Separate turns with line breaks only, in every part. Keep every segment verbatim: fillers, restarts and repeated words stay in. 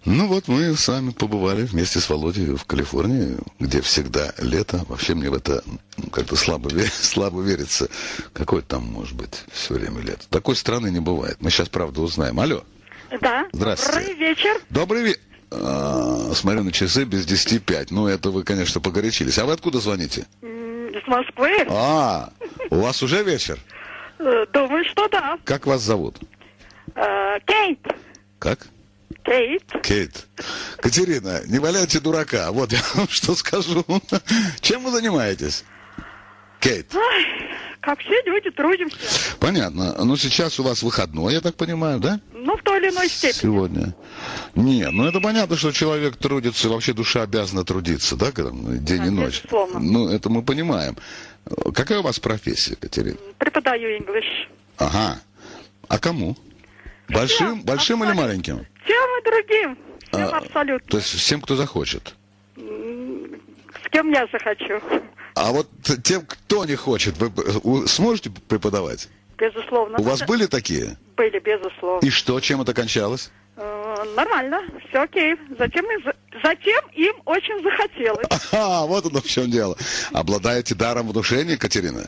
Ну вот мы с вами побывали вместе с Володей в Калифорнии, где всегда лето. Вообще мне в это как-то слабо, слабо верится. Какое там может быть все время лето? Такой страны не бывает. Мы сейчас, правда, узнаем. Алло.
Да.
Здравствуйте.
Добрый вечер.
Добрый вечер. А, смотрю на часы, без десяти пять. Ну, это вы, конечно, погорячились. А вы откуда звоните?
Из Москвы.
А, у вас уже вечер?
Думаю, что да.
Как вас зовут?
Э, Кейт.
Как?
Кейт.
Кейт. Катерина, не валяйте дурака. Вот я вам что скажу. Чем вы занимаетесь? Кейт.
Ой, как все люди, трудимся.
Понятно. Ну, сейчас у вас выходной, я так понимаю, да?
Ну, в той или иной степени.
Сегодня. Не, ну это понятно, что человек трудится, вообще душа обязана трудиться, да, когда, день
Да,
и ночь.
безусловно.
Ну, это мы понимаем. Какая у вас профессия, Катерина?
Преподаю English.
Ага. А кому? Большим,
Всем,
большим или
абсолютно.
маленьким?
Всем и другим. Всем
А,
абсолютно.
То есть всем, кто захочет.
С кем я захочу.
А вот тем, кто не хочет, вы вы сможете преподавать?
Безусловно.
У вас были такие?
Были, безусловно.
И что, чем это кончалось?
Э, Нормально, все окей. Затем, им за- затем им очень захотелось.
Ага, вот оно в чем дело. Обладаете даром внушения, Катерина?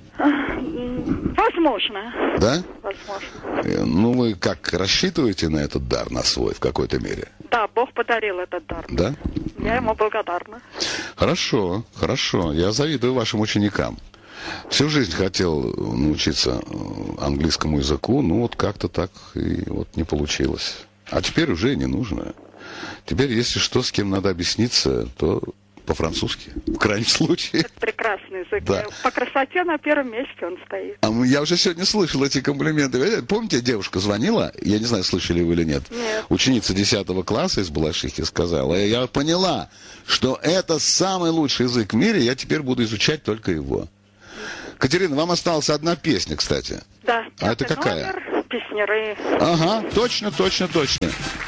Возможно.
Да?
Возможно.
Э, Ну, вы как, рассчитываете на этот дар, на свой, в какой-то мере?
Да, Бог подарил этот дар.
Да?
Я ему благодарна.
Хорошо, хорошо. Я завидую вашим ученикам. Всю жизнь хотел научиться э, английскому языку, ну вот как-то так и вот не получилось. А теперь уже и не нужно. Теперь, если что, с кем надо объясниться, то по-французски, в крайнем случае.
Это прекрасный язык.
Да.
По красоте на первом месте он стоит.
А мы- я уже сегодня слышал эти комплименты. Помните, девушка звонила, я не знаю, слышали вы или нет,
Нет.
ученица десятого класса из Балашихи сказала, и я поняла, что это самый лучший язык в мире, я теперь буду изучать только его. Катерина, вам осталась одна песня, кстати.
Да.
А это
пятый
какая?
номер, песняры.
Ага, точно, точно, точно.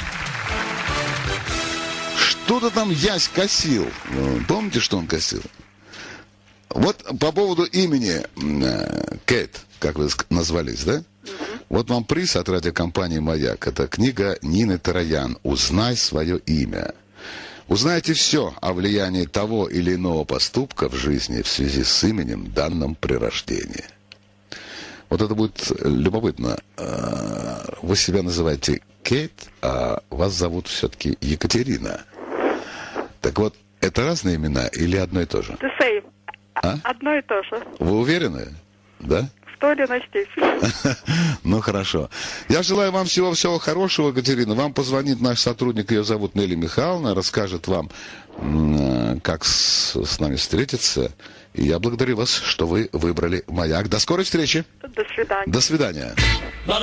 Что-то там Ясь косил. Помните, что он косил? Вот по поводу имени э, Кейт, как вы ск- назвались, да? Вот вам приз от радиокомпании «Маяк». Это книга Нины Тароян «Узнай свое имя». Узнайте все о влиянии того или иного поступка в жизни в связи с именем, данным при рождении. Вот это будет любопытно. Э, Вы себя называете Кейт, а вас зовут все-таки Екатерина. Так вот, это разные имена или одно и то же?
The same.
А?
Одно и то же.
Вы уверены? Да?
В той или иной степени.
Ну, хорошо. Я желаю вам всего-всего хорошего, Екатерина. Вам позвонит наш сотрудник, ее зовут Нелли Михайловна, расскажет вам, м, как с, с нами встретиться. И я благодарю вас, что вы выбрали «Маяк». До скорой встречи.
До свидания.
До свидания.